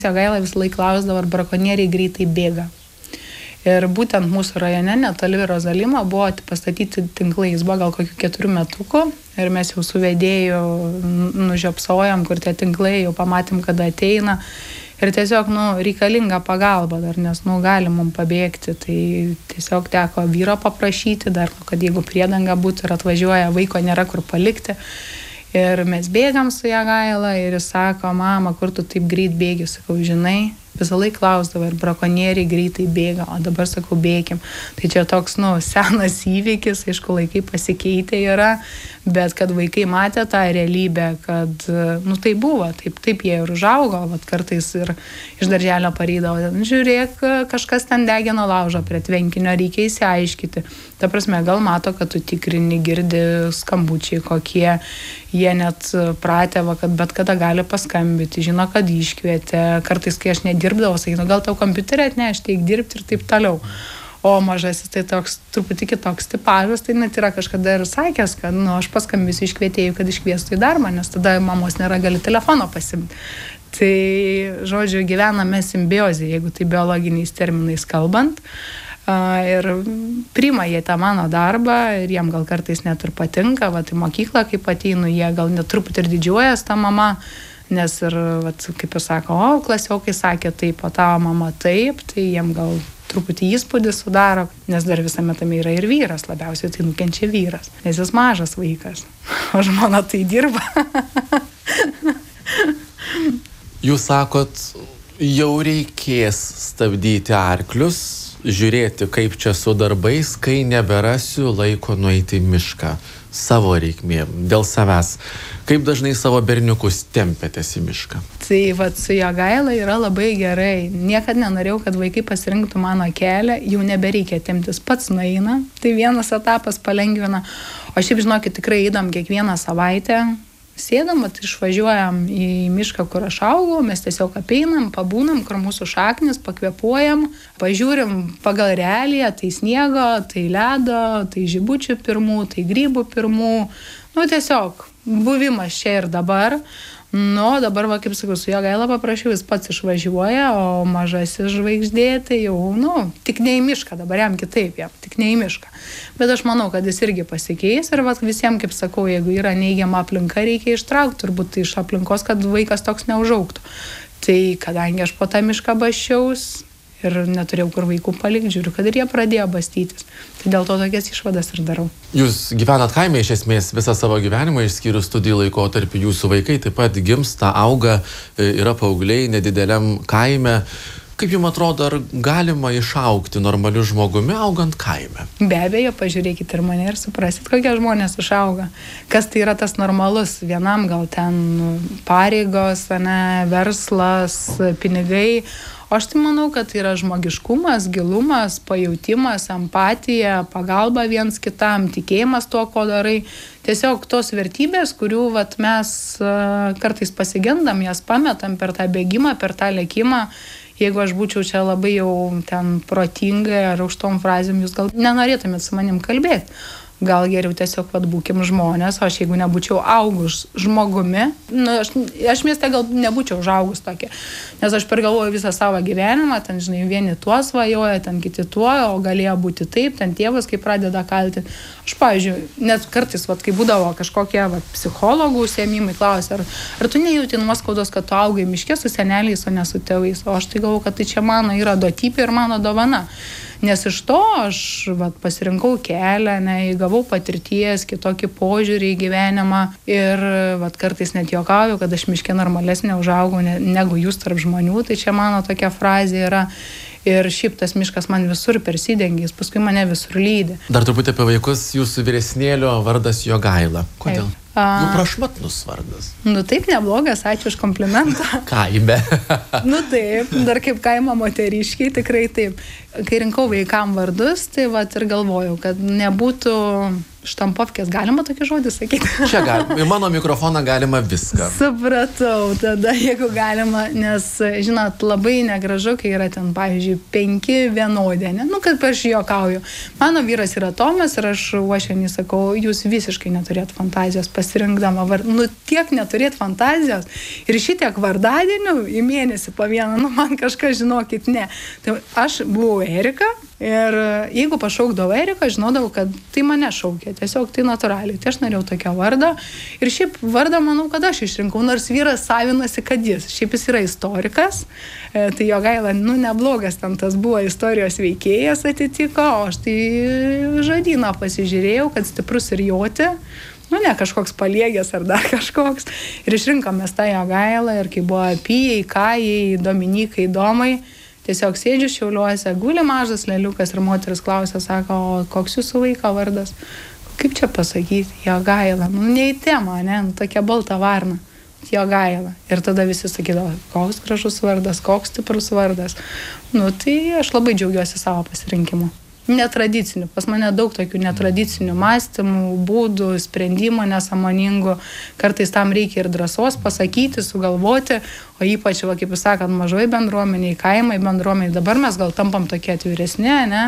Jogaila visą laiką klausdavo, ar brakonieriai greitai bėga. Ir būtent mūsų rajone, netoli Rozalimo, buvo pastatyti tinklai. Jis buvo gal kokių 4 metukų ir mes jau su vedėju nužiopsojom, kur tie tinklai, jau pamatėm, kada ateina. Ir tiesiog, reikalinga pagalba dar, nes, gali mum pabėgti. Tai tiesiog teko vyro paprašyti dar, kad jeigu priedanga būtų ir atvažiuoja, vaiko nėra kur palikti. Ir mes bėgam su Jogaila ir jis sako, mama, kur tu taip greit bėgi? Sakau, žinai, visą laiką klausdavo, ir brakonieriai greitai bėga, o dabar sakau, bėkim. Tai čia toks, senas įvykis, aišku, laikai pasikeitė yra, bet kad vaikai matė tą realybę, kad, tai buvo, taip jie ir užaugo, kartais ir iš darželio parydavo, žiūrėk, kažkas ten degino laužą prie tvenkinio, reikia įsiaiškyti. Ta prasme, gal mato, kad tu tikrini, girdi skambučiai kokie, jie net pratė, kad bet kada gali paskambyti, žino, kad iškvietė, kartais, kai aš nedirbdavau, sakydavau, gal tau kompiuterį atnešti, eik dirbti ir taip toliau. O mažasis tai toks truputį kitoks tipažas, tai net yra kažkada ir sakęs, kad aš paskambisiu iškvietėjų, kad iškviestų į darbą, nes tada mamos nėra, gali telefono pasimti. Tai, žodžiu, gyvename simbiozėje, jeigu tai biologiniais terminais kalbant. Ir priima jie tą mano darbą ir jiem gal kartais net ir patinka, į mokyklą, kaip ateinu, jie gal net truputį ir didžiuojas tą mamą, nes ir, kaip ir sako, klasiokai sakė taip, o tavo mama taip, tai jiem gal truputį įspūdį sudaro, nes dar visame tame yra ir vyras, labiausiai tai nukenčia vyras, nes jis mažas vaikas, o žmona tai dirba. Jūs sakot, jau reikės stabdyti arklius, žiūrėti, kaip čia su darbais, kai neberasiu laiko nueiti į mišką savo reikmėm, dėl savęs. Kaip dažnai savo berniukus tempėtės į mišką? Tai su Jogaila yra labai gerai. Niekad nenorėjau, kad vaikai pasirinktų mano kelią, jau nebereikia temptis, pats nueina. Tai vienas etapas palengvina. O šiaip žinokit, tikrai eidam kiekvieną savaitę. Sėdam, išvažiuojam į mišką, kur aš augau, mes tiesiog apeinam, pabūnam, kur mūsų šaknis, pakvėpuojam, pažiūrim pagal realiją, tai sniego, tai ledo, tai žibučių pirmų, tai grybų pirmų, tiesiog buvimas čia ir dabar. Dabar, kaip sakau, su Jogaila paprašiau, jis pats išvažiuoja, o mažasis žvaigždė, tai jau, tik ne į mišką, dabar jam kitaip, tik ne į mišką. Bet aš manau, kad jis irgi pasikeis ir visiems, kaip sakau, jeigu yra neigiama aplinka, reikia ištraukti turbūt iš aplinkos, kad vaikas toks neužaugtų. Tai kadangi aš po tą mišką basčiaus ir neturėjau kur vaikų palikti, žiūriu, kad ir jie pradėjo bastytis. Tai dėl to tokias išvadas ir darau. Jūs gyvenat kaime iš esmės visą savo gyvenimą, išskyrus studijų laikotarpį, jūsų vaikai taip pat gimsta, auga, yra paaugliai nedideliam kaime. Kaip jums atrodo, ar galima išaugti normaliu žmogumi augant kaime? Be abejo, pažiūrėkite ir mane ir suprasit, kokie žmonės išauga. Kas tai yra tas normalus? Vienam gal ten pareigos, verslas, pinigai. O aš tai manau, kad yra žmogiškumas, gilumas, pajautimas, empatija, pagalba viens kitam, tikėjimas tuo, ko darai. Tiesiog tos vertybės, kurių mes kartais pasigendam, jas pametam per tą bėgimą, per tą lėkimą. Jeigu aš būčiau čia labai jau ten protingai ar aukštom frazėm, jūs gal nenorėtumėt su manim kalbėti. Gal geriau tiesiog būkim žmonės, o aš jeigu nebūčiau augus žmogumi, aš mieste gal nebūčiau užaugus tokia, nes aš pergalvoju visą savo gyvenimą, ten, vieni tuo svajoja, ten kiti tuo, o galėjo būti taip, ten tėvas, kai pradeda kaltinti. Aš, pavyzdžiui, net kartais, kai būdavo kažkokie psichologų užsiėmimai, klausia, ar tu nejauti nuoskaudos, kad tu augai miške su seneliais, o ne su tėvais, o aš tai galvoju, kad tai čia mano yra duotybė ir mano dovana. Nes iš to aš pasirinkau kelią, įgavau patirties, kitokį požiūrį į gyvenimą ir kartais net juokauju, kad aš miške normalesnė užaugau negu jūs tarp žmonių, tai čia mano tokia frazė yra. Ir šiaip tas miškas man visur persidengia, jis paskui mane visur lydi. Dar truputį apie vaikus, jūsų vyresnėlio vardas Jogaila. Kodėl? Prašmatnus vardas. Taip, neblogas, ačiū už komplimentą. Kaime. Taip, dar kaip kaimo moteriškiai, tikrai taip. Kai rinkau vaikam vardus, tai ir galvojau, kad nebūtų štampovkės, galima tokį žodį sakyti? Čia galima, į mano mikrofoną galima viską. Supratau, tada jeigu galima, nes, žinot, labai negražu, kai yra ten, pavyzdžiui, 5 vienodė, kad aš juokauju. Mano vyras yra Tomas ir aš uošienį sakau, jūs visiškai neturėt fantazijos pasirinkdama vardą. Tiek neturėt fantazijos ir šitiek vardadienių į mėnesį po vieną, man kažkas žinokit, ne. Tai aš buvau Erika ir jeigu pašaukdavau Erika, žinodavau, kad tai mane šaukė, tiesiog tai natūraliai. Tai aš norėjau tokią vardą ir šiaip vardą manau, kad aš išrinkau, nors vyras savinasi, kad jis. Šiaip jis yra istorikas, tai Jogaila, neblogas ten tas buvo istorijos veikėjas atitiko, o aš tai žodyną pasižiūrėjau, kad stiprus ir joti, ne kažkoks paliegęs ar dar kažkoks. Ir išrinkom mes tą Jogailą ir kai buvo Pijai, Kajai, Dominikai, Domai, tiesiog sėdžiu Šiauliuose, guli mažas leliukas ir moteris klausia, sako, o koks jūsų vaiko vardas? Kaip čia pasakyti? Jogaila. Ne į temą, ne? Tokia balta varna. Jogaila. Ir tada visi sakydavo, koks gražus vardas, koks stiprus vardas. Tai aš labai džiaugiuosi savo pasirinkimu. Netradicinių. Pas mane daug tokių netradicinių mąstymų, būdų, sprendimų nesąmoningų. Kartais tam reikia ir drąsos pasakyti, sugalvoti, o ypač, kaip jūs sakant, mažoji bendruomeniai, kaimai bendruomeniai. Dabar mes gal tampam tokie atviresni, ne?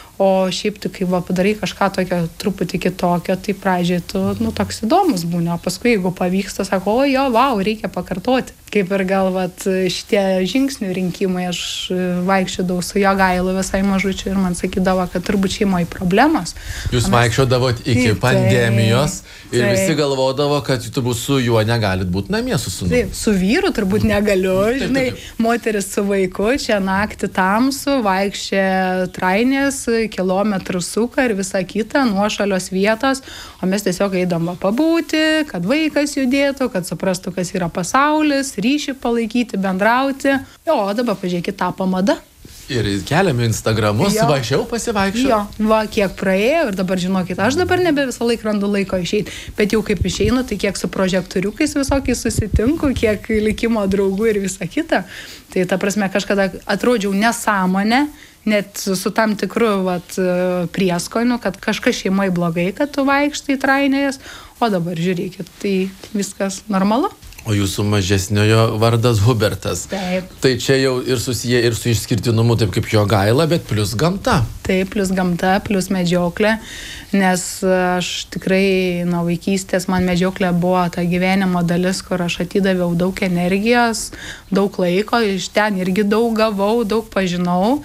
O šiaip tu, kai padarai kažką tokio truputį kitokio, tai pradžiai tu, toks įdomus būni, o paskui, jeigu pavyksta, sako, reikia pakartoti. Kaip ir gal, šitie žingsnių rinkimai, aš vaikščiodavau su Jogailu visai mažučiu ir man sakydavo, kad turbūt šeimoje problemos. Jūs vaikščiodavot iki pandemijos ir visi galvodavo, kad turbūt su juo negalit būti namie su sūnumi. Taip, su vyru turbūt negaliu, žinai, moteris su vaiku, čia naktį tamsu, vaikščia trainės, kilometrų suka ir visa kita, nuošalios vietos, o mes tiesiog eidama pabūti, kad vaikas judėtų, kad suprastų, kas yra pasaulis, ryšį palaikyti, bendrauti. O dabar pažiūrėkit, tapo mada. Ir keliame Instagramus, važiau pasivaikščiau. Kiek praėjau ir dabar žinokit, aš dabar nebe visą laiką randu laiko išeiti, bet jau kaip išeinu, tai kiek su prožektoriukais visokiais susitinku, kiek likimo draugų ir visa kita. Tai ta prasme, kažkada atrodžiau nesąmonę, net su tam tikru prieskoniu, kad kažkas šeimai blogai, kad tu vaikštai trainėjas, o dabar žiūrėkit, tai viskas normalu. O jūsų mažesniojo vardas Hubertas. Taip. Tai čia jau ir susiję ir su išskirtinumu, taip kaip Jogaila, bet plus gamta. Taip, plus gamta, plus medžioklė, nes aš tikrai nuo vaikystės, man medžioklė buvo ta gyvenimo dalis, kur aš atidaviau daug energijos, daug laiko, iš ten irgi daug gavau, daug pažinau.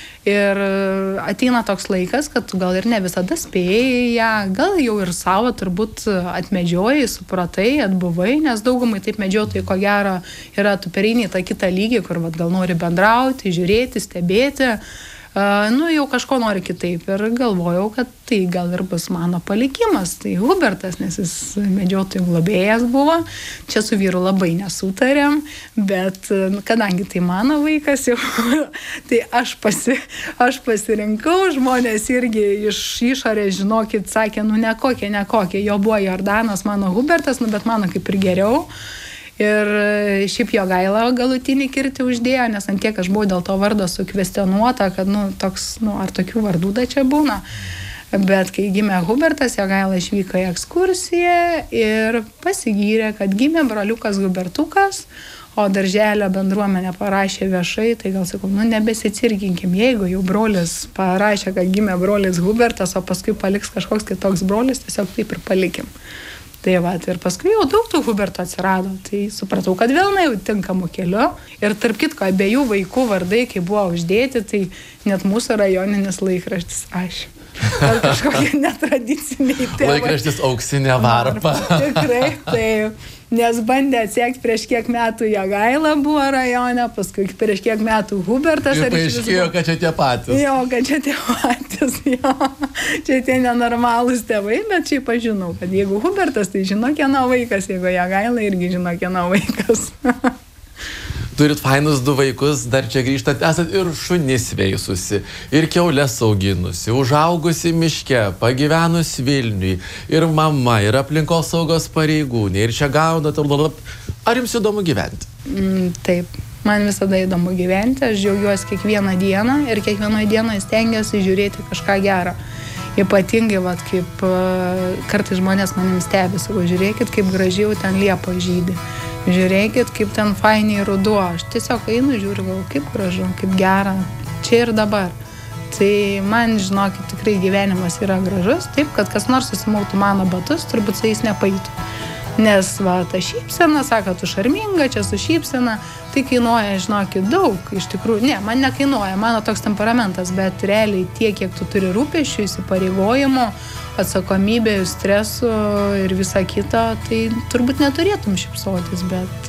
Ir ateina toks laikas, kad tu gal ir ne visada spėjai ją, gal jau ir savo turbūt atmedžiojai, supratai, atbuvai, nes daugumai taip medžiotojai, ko gero, yra tu pereini tą kitą lygį, kur gal nori bendrauti, žiūrėti, stebėti, jau kažko nori kitaip ir galvojau, kad tai gal ir bus mano palikimas. Tai Hubertas, nes jis medžiotojų globėjas buvo, čia su vyru labai nesutarėm, bet kadangi tai mano vaikas jau, tai aš pasirinkau, žmonės irgi iš išorės, žinokit, sakė, nekokie, jo buvo Jordanas, mano Hubertas, bet mano kaip ir geriau. Ir šiaip Jogaila galutinį kirtį uždėjo, nes ant tiek aš buvau dėl to vardo sukvestionuota, kad, toks, ar tokių vardų da čia būna. Bet kai gimė Hubertas, Jogaila išvyko į ekskursiją ir pasigyrė, kad gimė broliukas Hubertukas, o darželio bendruomenė parašė viešai, tai gal sakau, nebesicirginkim, jeigu jau brolis parašė, kad gimė brolis Hubertas, o paskui paliks kažkoks kitoks brolis, tiesiog taip ir palikim. Tai ir paskui jau daug tų Hubertų atsirado, tai supratau, kad vėl jau tinkamu keliu. Ir tarp kitko, abiejų vaikų vardai, kai buvo uždėti, tai net mūsų rajoninis laikraštis aš. Ar kažkokie netradiciniai tėvai. Laikraštis Auksinė varpa. Tikrai, taip. Nes bandė atsiekti prieš kiek metų Jogaila buvo rajone, paskui prieš kiek metų Hubertas. Ir paaiškėjo, kad čia tie patys. Jo, kad čia tie patys, jo. Čia tie nenormalūs tėvai, bet šiaip aš žinau, kad jeigu Hubertas, tai žino kieno vaikas, jeigu Jogaila irgi žino kieno vaikas. Turit fainus 2 vaikus, dar čia grįžtat, esat ir šunis veisusi, ir kiaules auginusi, užaugusi miške, pagyvenus Vilniui, ir mama, ir aplinkos saugos pareigūnė, ir čia gaunat, ar jums įdomu gyventi? Taip, man visada įdomu gyventi, aš džiaugiuosi kiekvieną dieną ir kiekvienoje dienoje stengiuosi žiūrėti kažką gerą. Ypatingai, kaip kartais žmonės manim stebi, sakau, žiūrėkit, kaip gražiai ten liepa žydi. Žiūrėkit, kaip ten fainiai ruduo. Aš tiesiog einu, žiūriu, kaip gražu, kaip gera, čia ir dabar. Tai man, žinokit, tikrai gyvenimas yra gražus, taip, kad kas nors susimautų mano batus, turbūt su jais nepaitų. Nes va, ta šypsena, sako, tu šarminga, čia su šypsena, tai kainuoja, žinokit, daug, iš tikrųjų. Ne, man nekainuoja, mano toks temperamentas, bet realiai tiek, kiek tu turi rūpesčių, įsipareigojimo, atsakomybė, stresų ir visa kita, tai turbūt neturėtum šypsotis, bet